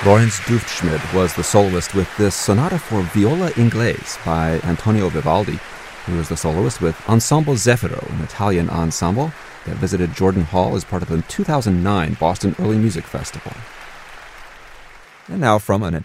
Lorenz Duftschmidt was the soloist with this Sonata for Viola Inglese by Antonio Vivaldi. He was the soloist with Ensemble Zeffiro, an Italian ensemble that visited Jordan Hall as part of the 2009 Boston Early Music Festival. And now from an